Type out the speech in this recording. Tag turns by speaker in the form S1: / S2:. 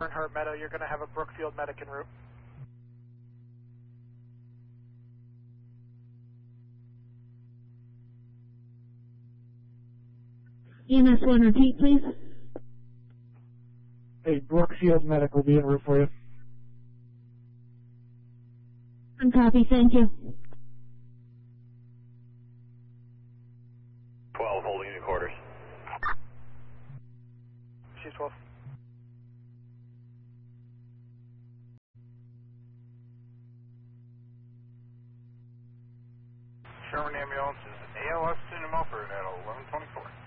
S1: Bernhardt Meadow, you're going to have a Brookfield medic en route.
S2: EMS 1, repeat, please.
S3: A Brookfield medic will be en route for you.
S2: Uncopy, thank you.
S4: 12, holding in quarters.
S1: She's 12.
S4: Sherman ambulance is ALS Cinema Milford at 1124.